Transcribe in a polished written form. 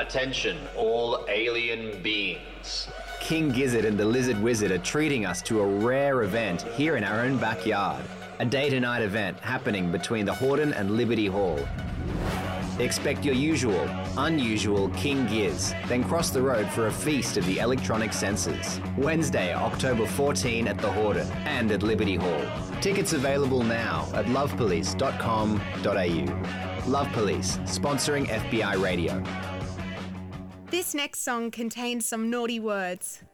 Attention, all alien beings. King Gizzard and the Lizard Wizard are treating us to a rare event here in our own backyard. A day-to-night event happening between the Hordern and Liberty Hall. Expect your usual, unusual King Giz, then cross the road for a feast of the electronic senses. Wednesday, October 14 at the Hordern and at Liberty Hall. Tickets available now at lovepolice.com.au. Love Police, sponsoring FBI Radio. This next song contains some naughty words.